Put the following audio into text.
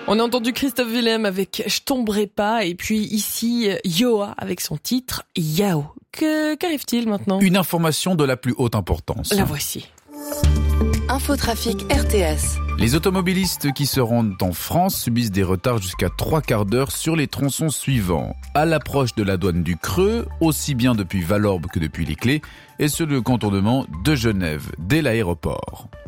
On a entendu Christophe Willem avec Je tomberai pas, et puis ici Yoa avec son titre Yao. Qu'arrive-t-il maintenant ? Une information de la plus haute importance. La voici. Infotrafic RTS. Les automobilistes qui se rendent en France subissent des retards jusqu'à 3/4 d'heure sur les tronçons suivants. À l'approche de la douane du Creux, aussi bien depuis Valorbe que depuis les Clés, et sur le contournement de Genève, dès l'aéroport.